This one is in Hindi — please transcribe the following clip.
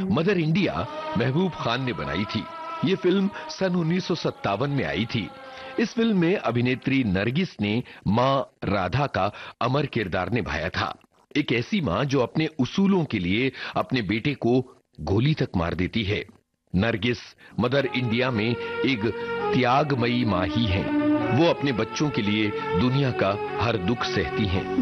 मदर इंडिया महबूब खान ने बनाई थी। ये फिल्म सन 1957 में आई थी। इस फिल्म में अभिनेत्री नरगिस ने मां राधा का अमर किरदार निभाया था। एक ऐसी मां जो अपने उसूलों के लिए अपने बेटे को गोली तक मार देती है। नरगिस मदर इंडिया में एक त्यागमयी मां ही हैं। वो अपने बच्चों के लिए दुनिया का हर दुख सहती हैं।